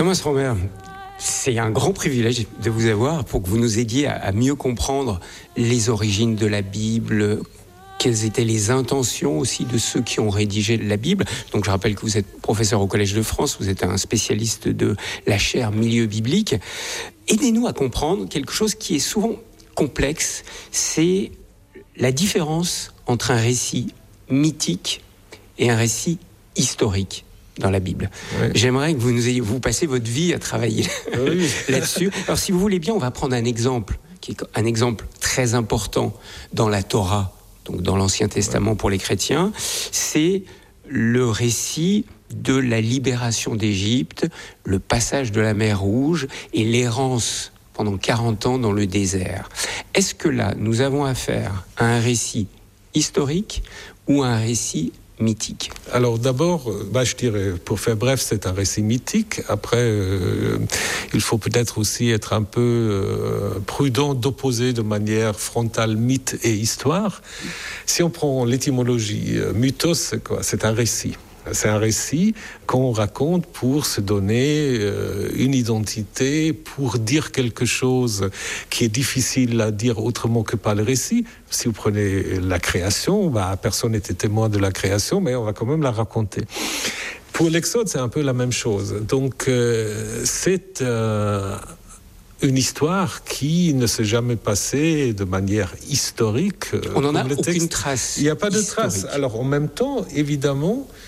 Thomas Romer, c'est un grand privilège de vous avoir pour que vous nous aidiez à mieux comprendre les origines de la Bible, quelles étaient les intentions aussi de ceux qui ont rédigé la Bible. Donc je rappelle que vous êtes professeur au Collège de France, vous êtes un spécialiste de la chaire milieu biblique. Aidez-nous à comprendre quelque chose qui est souvent complexe, c'est la différence entre un récit mythique et un récit historique dans la Bible. Oui. J'aimerais que vous passiez votre vie à travailler là-dessus. Alors si vous voulez bien, on va prendre un exemple, qui est un exemple très important dans la Torah, donc dans l'Ancien Testament pour les chrétiens. C'est le récit de la libération d'Égypte, le passage de la mer Rouge et l'errance pendant 40 ans dans le désert. Est-ce que là, nous avons affaire à un récit historique ou à un récit mythique? Alors d'abord, je dirais, pour faire bref, c'est un récit mythique. Après, il faut peut-être aussi être un peu prudent d'opposer de manière frontale mythe et histoire. Si on prend l'étymologie, mythos, c'est quoi? C'est un récit. C'est un récit qu'on raconte pour se donner une identité, pour dire quelque chose qui est difficile à dire autrement que par le récit. Si vous prenez la création, personne n'était témoin de la création, mais on va quand même la raconter. Pour l'Exode, c'est un peu la même chose. Donc, c'est une histoire qui ne s'est jamais passée de manière historique. On n'en a aucune trace. Il n'y a pas de trace. Alors, en même temps, évidemment,